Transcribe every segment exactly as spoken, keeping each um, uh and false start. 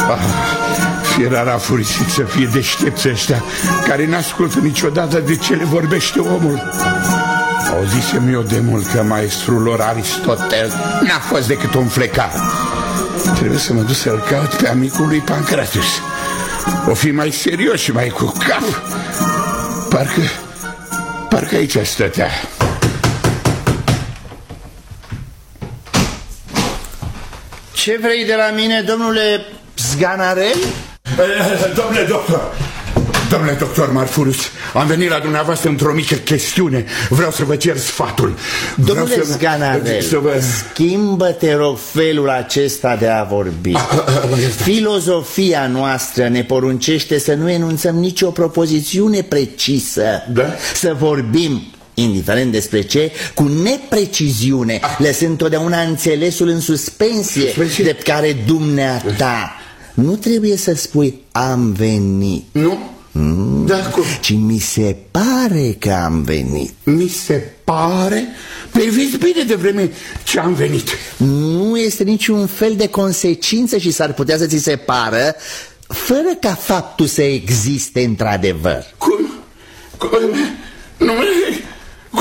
Ah, fiera rafurisit să fie deștepți ăștia, care n-ascultă niciodată de ce le vorbește omul. Auzisem eu de mult că maestrul lor Aristotel n-a fost decât un flecar. Trebuie să mă duc să-l caut pe amicul lui Pancratius. O fi mai serios și mai cu cap. Parcă, parcă aici stătea. Ce vrei de la mine, domnule Zganarel? Domnule doctor, domnule doctor Marfurus, am venit la dumneavoastră într-o mică chestiune. Vreau să vă cer sfatul. Domnule să... Zganarel, să vă... schimbă-te, rog, felul acesta de a vorbi. a, a, a, Filozofia noastră ne poruncește să nu enunțăm nicio propozițiune precisă, da? Să vorbim, indiferent despre ce, cu nepreciziune, ah. lăsând totdeauna înțelesul în suspensie, suspensie? De care dumneata nu trebuie să spui am venit. Nu? Mm, da, cum? Ci mi se pare că am venit. Mi se pare? Păi vezi bine de vreme ce am venit. Nu este niciun fel de consecință și s-ar putea să ți se pară, fără ca faptul să existe într-adevăr. Cum? Cum? Nu, cum?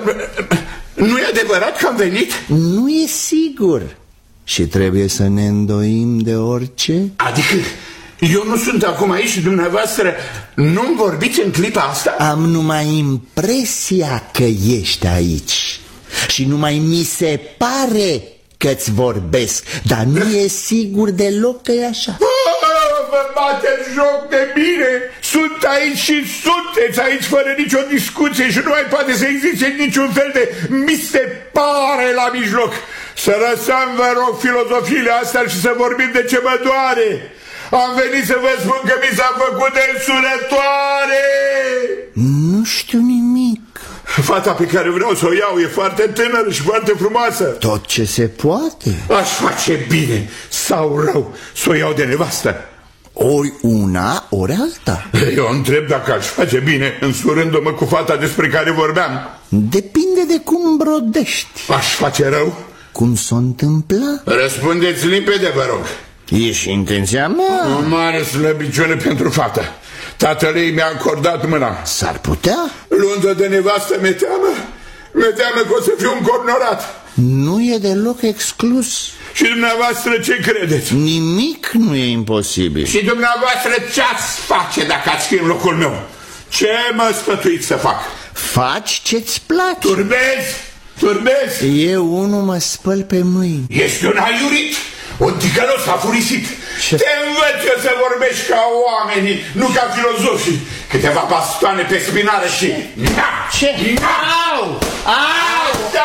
Nu e adevărat că am venit? Nu e sigur. Și trebuie să ne îndoim de orice. Adică eu nu sunt acum aici și dumneavoastră nu-mi vorbiți în clipa asta? Am numai impresia că ești aici. Și numai mi se pare că-ți vorbesc. Dar nu e sigur deloc că e așa. Vă bateți joc de mine. Sunt aici și sunteți aici fără nicio discuție și nu mai poate să existe niciun fel de mi se pare la mijloc. Să lăsăm, vă rog, filozofiile astea și să vorbim de ce mă doare. Am venit să vă spun că mi s-a făcut însurătoare. Nu știu nimic. Fata pe care vreau să o iau e foarte tânără și foarte frumoasă. Tot ce se poate. Aș face bine sau rău să o iau de nevastă. Ori una, ori alta. Eu întreb dacă aș face bine însurându-mă cu fata despre care vorbeam. Depinde de cum brodești. Aș face rău? Cum s-o întâmpla? Răspundeți limpede, vă rog. E și intenția mea. O mare slăbiciune pentru fată. Tatăl ei mi-a acordat mâna. S-ar putea? Luând-o de nevastă, mi-e teamă. Mi-e teamă că o să fiu încornorat. Nu e deloc exclus. Și dumneavoastră ce credeți? Nimic nu e imposibil. Și dumneavoastră ce-ați face dacă ați fi în locul meu? Ce mă sfătuiți să fac? Faci ce-ți place. Turbezi? Turbezi? Eu unul mă spăl pe mâini. Ești un aiurit, un ticălos afurisit. Ce? Te învăț eu să vorbești ca oamenii, nu ca filozofii. Câteva bastoane pe spinare și... Ce? Au! Au! Da!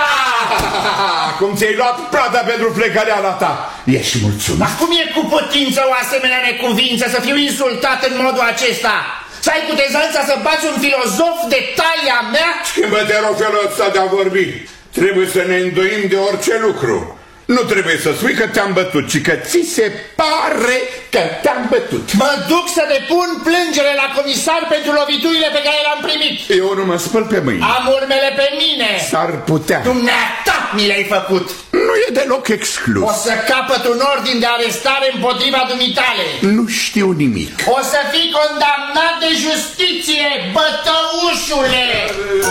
Cum ți-ai luat plata pentru plecarea ta. Ești mulțumit? Dar cum e cu putință o asemenea necuvință să fiu insultat în modul acesta? Să ai cutezanța să bați un filozof de talia mea? Schimbă-te, rog, felul ăsta de a vorbi. Trebuie să ne îndoim de orice lucru. Nu trebuie să spui că te-am bătut, ci că ți se pare că te-am bătut. Mă duc să depun plângere la comisar pentru loviturile pe care le-am primit. Eu nu mă spăl pe mâini. Am urmele pe mine. S-ar putea. Dumneata mi le-ai făcut. Nu e deloc exclus. O să capăt un ordin de arestare împotriva dumitale. Nu știu nimic. O să fii condamnat de justiție, bătăușule.